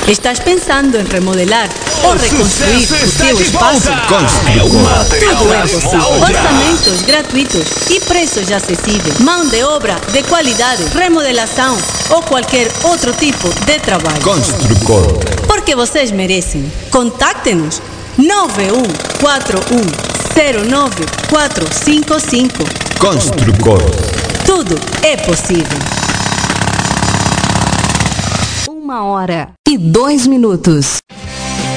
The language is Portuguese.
Estás pensando em remodelar ou reconstruir o teu espaço? Tudo é possível. Orçamentos gratuitos e preços acessíveis. Mão de obra de qualidade, remodelação ou qualquer outro tipo de trabalho. Construcor. Porque vocês merecem. Contacte-nos 9141094455. Construcor. Tudo é possível. 1h02.